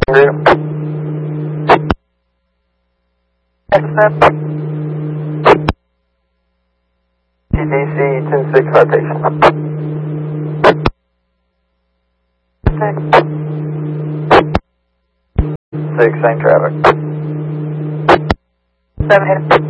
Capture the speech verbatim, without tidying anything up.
Accept. T D C ten six citation. Six. Six, same traffic. Seven.